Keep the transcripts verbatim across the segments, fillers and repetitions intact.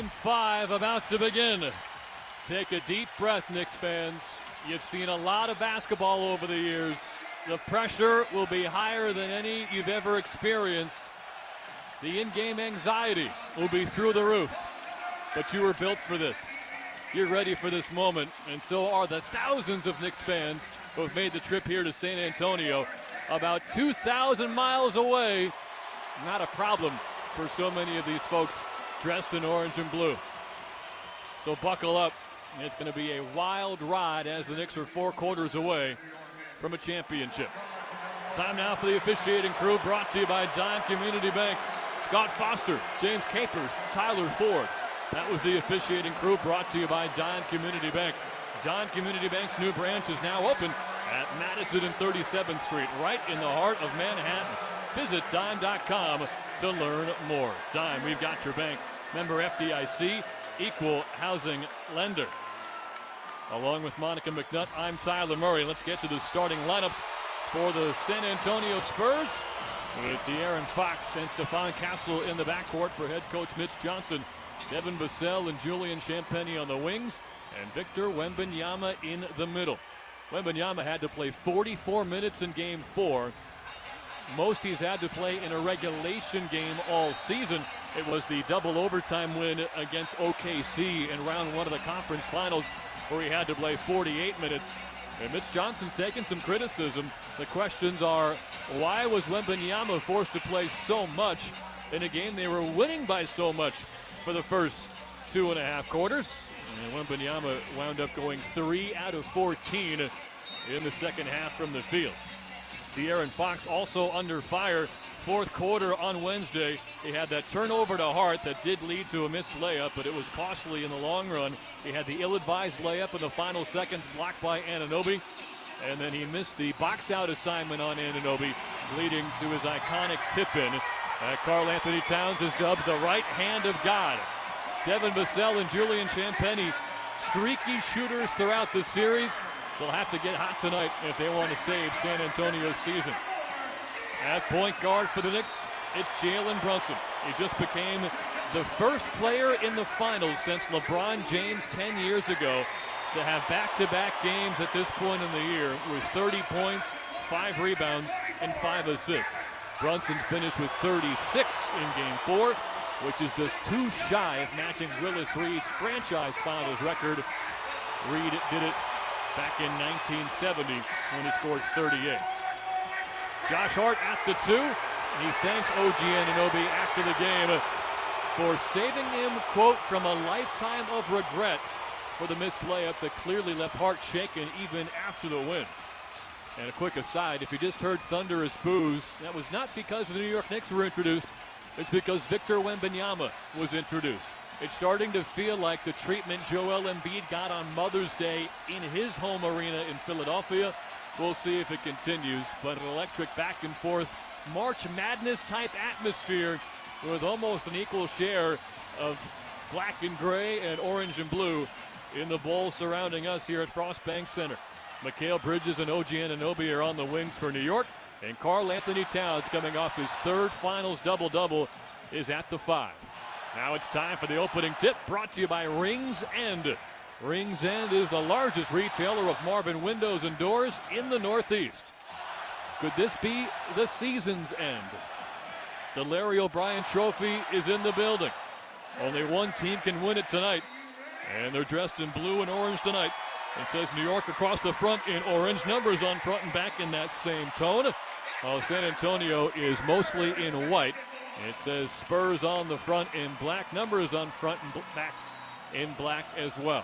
Game five about to begin. Take a deep breath, Knicks fans. You've seen a lot of basketball over the years. The pressure will be higher than any you've ever experienced. The in-game anxiety will be through the roof. But you were built for this. You're ready for this moment, and so are the thousands of Knicks fans who have made the trip here to San Antonio. About two thousand miles away. Not a problem for so many of these folks dressed in orange and blue. So buckle up. It's going to be a wild ride as the Knicks are four quarters away from a championship. Time now for the officiating crew, brought to you by Dime Community Bank. Scott Foster, James Capers, Tyler Ford. That was the officiating crew, brought to you by Dime Community Bank. Dime Community Bank's new branch is now open at Madison and thirty-seventh Street, right in the heart of Manhattan. Visit dime dot com to learn more. Dime, we've got your bank. Member F D I C, equal housing lender. Along with Monica McNutt, I'm Tyler Murray. Let's get to the starting lineups for the San Antonio Spurs, with De'Aaron Fox and Stephon Castle in the backcourt for head coach Mitch Johnson. Devin Vassell and Julian Champagnie on the wings, and Victor Wembanyama in the middle. Wembanyama had to play forty-four minutes in game four. Most he's had to play in a regulation game all season. It was the double overtime win against O K C in round one of the conference finals, where he had to play forty-eight minutes. And Mitch Johnson taking some criticism. The questions are, why was Wembanyama forced to play so much in a game they were winning by so much for the first two and a half quarters? And Wembanyama wound up going three out of fourteen in the second half from the field. De'Aaron Fox also under fire. Fourth quarter on Wednesday, he had that turnover to Hart that did lead to a missed layup, but it was costly in the long run. He had the ill-advised layup in the final seconds blocked by Anunoby, and then he missed the box-out assignment on Anunoby, leading to his iconic tip-in. Uh, Karl Anthony Towns is dubbed the right hand of God. Devin Vassell and Julian Champagnie, streaky shooters throughout the series. They'll have to get hot tonight if they want to save San Antonio's season. At point guard for the Knicks, it's Jalen Brunson. He just became the first player in the finals since LeBron James ten years ago to have back-to-back games at this point in the year with thirty points, five rebounds, and five assists. Brunson finished with thirty-six in game four, which is just too shy of matching Willis Reed's franchise finals record. Reed did it back in nineteen seventy when he scored thirty-eight. Josh Hart at the two. He thanked O G Anunoby after the game for saving him, quote, from a lifetime of regret for the missed layup that clearly left Hart shaken even after the win. And a quick aside, if you just heard thunderous boos, that was not because the New York Knicks were introduced. It's because Victor Wembanyama was introduced. It's starting to feel like the treatment Joel Embiid got on Mother's Day in his home arena in Philadelphia. We'll see if it continues, but an electric back and forth March Madness type atmosphere with almost an equal share of black and gray and orange and blue in the bowl surrounding us here at Frost Bank Center. Mikal Bridges and O G Anunoby are on the wings for New York, and Karl Anthony Towns, coming off his third finals double-double, is at the five. Now it's time for the opening tip, brought to you by Rings End. Rings End is the largest retailer of Marvin windows and doors in the Northeast. Could this be the season's end? The Larry O'Brien Trophy is in the building. Only one team can win it tonight, and they're dressed in blue and orange tonight. It says New York across the front in orange, numbers on front and back in that same tone, while San Antonio is mostly in white. It says Spurs on the front in black, numbers on front and back in black as well.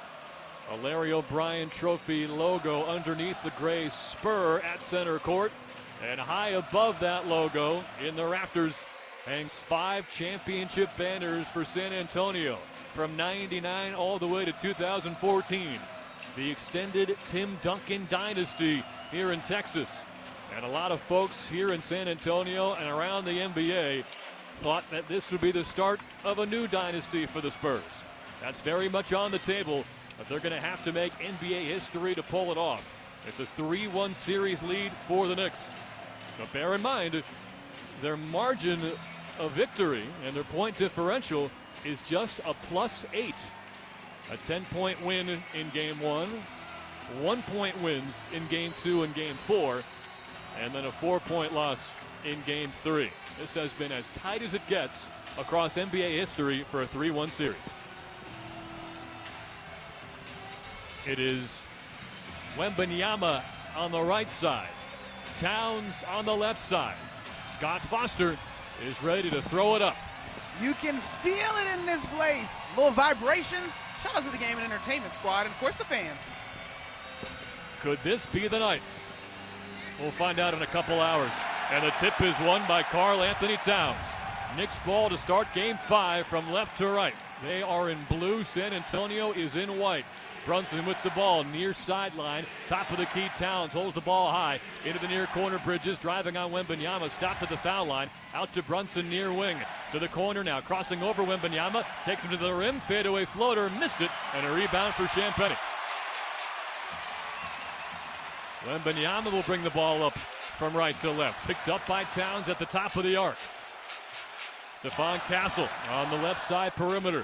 A Larry O'Brien Trophy logo underneath the gray Spur at center court. And high above that logo in the rafters hangs five championship banners for San Antonio from ninety-nine all the way to two thousand fourteen. The extended Tim Duncan dynasty here in Texas. And a lot of folks here in San Antonio and around the N B A thought that this would be the start of a new dynasty for the Spurs. That's very much on the table, but they're going to have to make N B A history to pull it off. It's a three one series lead for the Knicks. But bear in mind, their margin of victory and their point differential is just a plus eight. A ten-point win in game one, one-point wins in game two and game four, and then a four-point loss in game three. This has been as tight as it gets across N B A history for a three one series. It is Wembanyama on the right side, Towns on the left side. Scott Foster is ready to throw it up. You can feel it in this place. Little vibrations. Shout out to the Game and Entertainment Squad and, of course, the fans. Could this be the night? We'll find out in a couple hours. And the tip is won by Karl Anthony Towns. Knicks ball to start game five from left to right. They are in blue. San Antonio is in white. Brunson with the ball, near sideline, top of the key. Towns holds the ball high into the near corner. Bridges driving on Wembanyama, stopped at the foul line, out to Brunson near wing, to the corner now, crossing over Wembanyama, takes him to the rim, fadeaway floater, missed it, and a rebound for Champagnie. Wembanyama will bring the ball up from right to left, picked up by Towns at the top of the arc. Stephon Castle on the left side perimeter.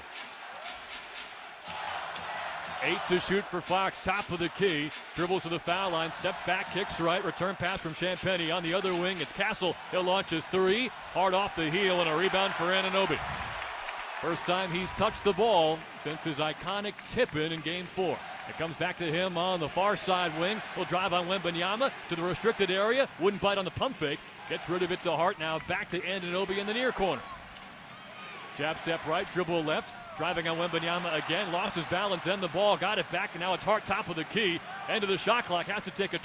Eight to shoot for Fox, top of the key, dribbles to the foul line, steps back, kicks right, return pass from Champagnie. On the other wing, it's Castle. He'll launch his three, hard off the heel, and a rebound for Anunoby. First time he's touched the ball since his iconic tip-in in game four. It comes back to him on the far side wing. He'll drive on Wembanyama to the restricted area, wouldn't bite on the pump fake, gets rid of it to Hart, now back to Anunoby in the near corner. Jab step right, dribble left. Driving on Wembanyama again, lost his balance, and the ball, got it back, and now it's Hart, top of the key, end of the shot clock, has to take a